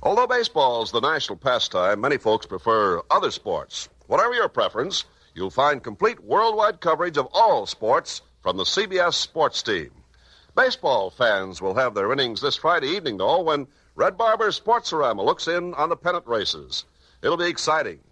Although baseball's the national pastime, many folks prefer other sports. Whatever your preference, you'll find complete worldwide coverage of all sports from the CBS Sports Team. Baseball fans will have their innings this Friday evening, though, when Red Barber's Sportsorama looks in on the pennant races. It'll be exciting.